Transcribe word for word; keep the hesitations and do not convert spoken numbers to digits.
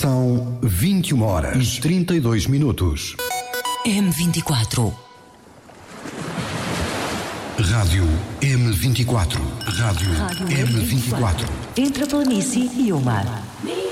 São vinte e uma horas e trinta e dois minutos. M vinte e quatro. Rádio M vinte e quatro. Rádio, Rádio M vinte e quatro. Entre a planície e o mar.